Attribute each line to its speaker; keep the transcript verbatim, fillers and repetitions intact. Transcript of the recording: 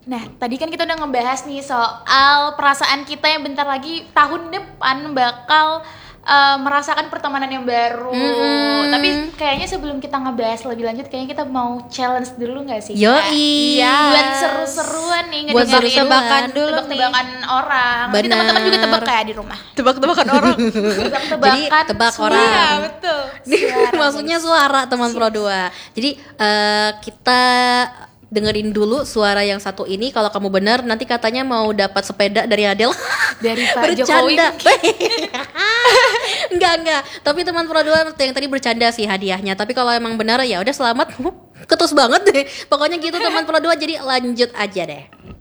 Speaker 1: Nah, tadi kan kita udah ngebahas nih soal perasaan kita yang bentar lagi tahun depan bakal uh, merasakan pertemanan yang baru. Mm-hmm. Tapi kayaknya sebelum kita ngebahas lebih lanjut, kayaknya kita mau challenge dulu nggak sih?
Speaker 2: Yoi.
Speaker 1: Iya. Buat seru-seruan nih,
Speaker 2: buat
Speaker 1: seru-seruan
Speaker 2: dulu
Speaker 1: tebak-tebakan orang.
Speaker 2: Bener.
Speaker 1: Nanti teman-teman juga tebak kayak di rumah.
Speaker 2: Tebak-tebakan orang.
Speaker 1: Tebak-tebakan.
Speaker 2: Jadi tebak
Speaker 1: suara.
Speaker 2: orang.
Speaker 1: Iya, betul. Suara,
Speaker 2: maksudnya suara teman Pro dua. Jadi uh, kita dengerin dulu suara yang satu ini. Kalau kamu benar, nanti katanya mau dapat sepeda dari Adel.
Speaker 1: Dari Pak Jokowi.
Speaker 2: Enggak, enggak. Tapi teman Pro dua yang tadi bercanda sih hadiahnya. Tapi kalau emang benar ya udah selamat. Ketus banget deh. Pokoknya gitu teman Pro dua, jadi lanjut aja deh.